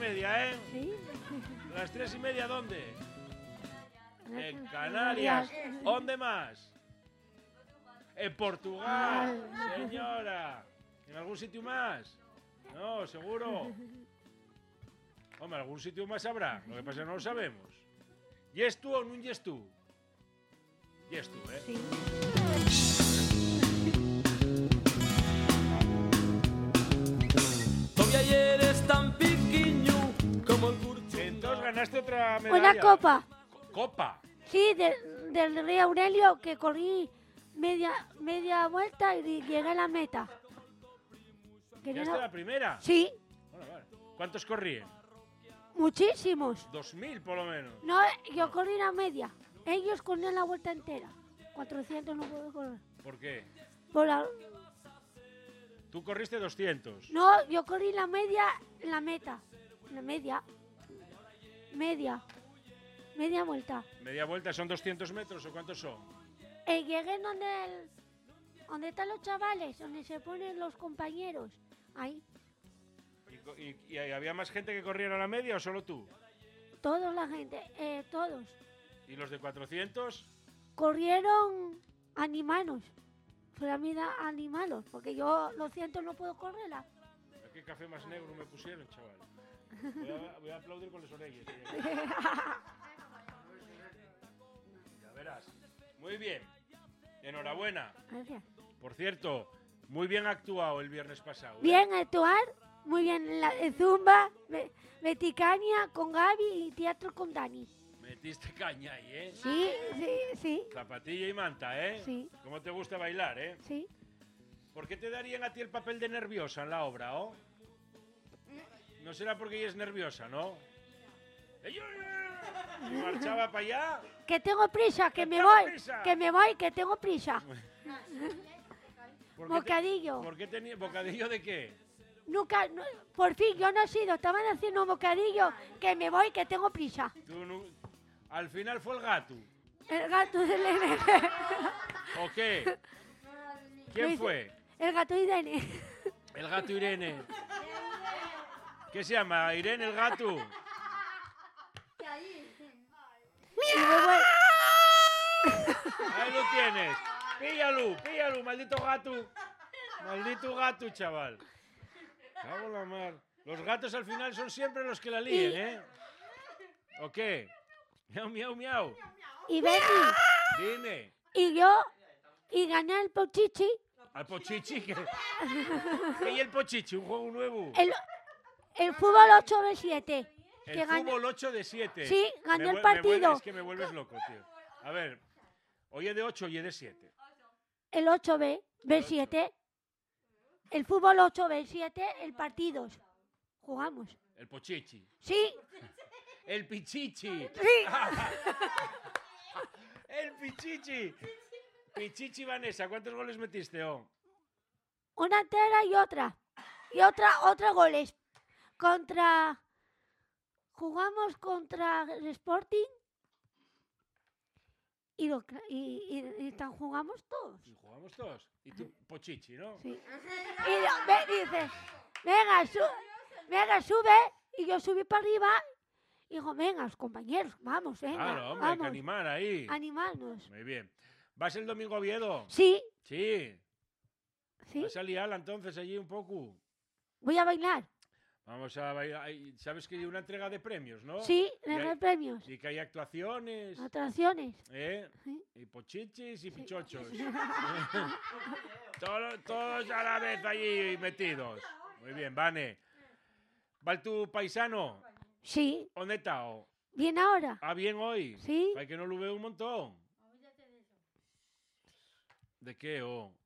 3:30, ¿eh? Sí. ¿Las 3:30 dónde? En Canarias. ¿Dónde más? En Portugal, señora. ¿En algún sitio más? No, seguro. Hombre, algún sitio más habrá. Lo que pasa es que no lo sabemos. ¿Yes tú o no yes tú? Yes tú, ¿eh? Sí. Todavía eres tan pequeño como el curcho. Entonces ganaste otra medalla. Una copa. ¿Copa? Sí, del Rey Aurelio, que corrí media vuelta y llegué a la meta. ¿Ganaste la primera? Sí, Bueno, vale. ¿Cuántos corrían? muchísimos. 2000 por lo menos. No, yo corrí la media. Ellos corrían la vuelta entera. 400 no puedo correr. ¿Por qué? Por la... Tú corriste 200. No, yo corrí la media, la meta. La media. Media vuelta. ¿Media vuelta son 200 metros o cuántos son? Llegué donde están los chavales, donde se ponen los compañeros. Ahí, ¿Y había más gente que corriera la media o solo tú? toda la gente, todos. ¿Y los de 400? Corrieron animanos. Fue la vida animalos, porque yo lo siento, no puedo correrla. ¿Qué café más negro me pusieron, chaval? Voy a aplaudir con las orejas. Ya verás. Muy bien. Enhorabuena. Gracias. Por cierto, muy bien actuado el viernes pasado. ¿eh? Bien actuar, muy bien la zumba, Beticania con Gaby y teatro con Dani. Metiste caña ahí, ¿eh? Sí, Zapatilla y manta, ¿eh? Sí. ¿Cómo te gusta bailar, eh? sí. ¿Por qué te darían a ti el papel de nerviosa en la obra, oh? No será porque ella es nerviosa, ¿no? Y marchaba para allá. Que tengo prisa, que me tengo voy, prisa. que me voy, que tengo prisa. ¿Por qué Bocadillo. ¿Por qué tenía bocadillo de qué? Nunca, por fin, yo no he sido, estaban haciendo un bocadillo, que me voy, que tengo prisa. Al final fue el gato. El gato de Irene. ¿O qué? ¿Quién fue? El gato de Irene. El gato Irene. ¿Qué se llama? ¿Irene el gato? Y me voy. Ahí lo tienes. Píllalo, maldito gato. Maldito gato, chaval. Cago en la mar. Los gatos al final son siempre los que la líen, ¿eh? ¿O qué? Miau, miau, miau. Y Betty, Dime. y gané el pochichi. ¿Al Pochichi? ¿Qué y el Pochichi? ¿Un juego nuevo? El fútbol 8v7. El fútbol 8 de 7. Sí, ganó el partido. Es que me vuelves loco, tío. A ver, hoy es de 8 y es de 7. El 8v7. El fútbol 8v7, el partidos. Jugamos. El Pochichi. Sí, El Pichichi. sí. El Pichichi. Pichichi Vanessa, ¿cuántos goles metiste, oh? Una entera y otra. Y otra goles. Jugamos contra el Sporting y jugamos todos. Y jugamos todos. Y tú, Pochichi, ¿no? Sí. Y dice, venga, sube. Y yo subí para arriba. Y digo, venga, los compañeros, vamos, venga. Claro, hombre, hay que vamos. animar ahí. Animarnos. Muy bien. ¿Vas el domingo a Oviedo? Sí, Sí. sí. ¿Vas a liarla entonces allí un poco? Voy a bailar. Vamos a bailar. ¿Sabes que hay una entrega de premios, no? Sí, Y de hay- premios. Y que hay actuaciones, Atracciones. ¿eh? Sí. Y pochichis y pichochos. Todos a la vez allí metidos. Muy bien, Vane. ¿Va tu paisano? Sí, ¿Dónde está? Oh? bien ahora. ¿Ah, bien hoy? Sí. Hay que no lo veo un montón. ¿De qué, oh?